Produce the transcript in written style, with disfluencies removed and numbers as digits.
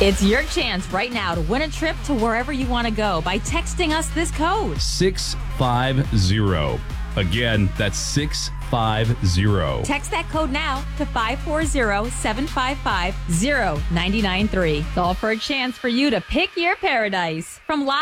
It's your chance right now to win a trip to wherever you want to go by texting us this code. 650. Again, that's 650. Text that code now to 540-755-0993. It's all for a chance for you to pick your paradise. From live